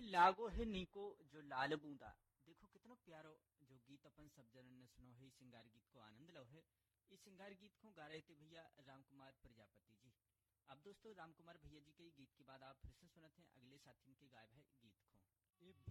लागो है नीको जो लाल बूंदा। देखो कितना प्यारो जो गीत अपन सब जनन ने सुनो है। श्रृंगार गीत को आनंद लो है। इस श्रृंगार गीत को गा रहे थे भैया राम कुमार प्रजापति जी। अब दोस्तों राम कुमार भैया जी के गीत के बाद आप फिर से सुनते हैं अगले साथी के गायब है गीत को।